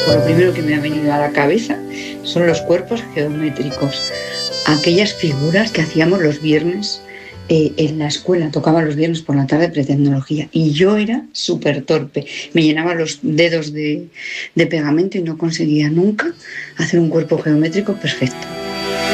Pues lo primero que me ha venido a la cabeza son los cuerpos geométricos, aquellas figuras que hacíamos los viernes en la escuela, tocaba los viernes por la tarde pretecnología y yo era súper torpe, me llenaba los dedos de pegamento y no conseguía nunca hacer un cuerpo geométrico perfecto.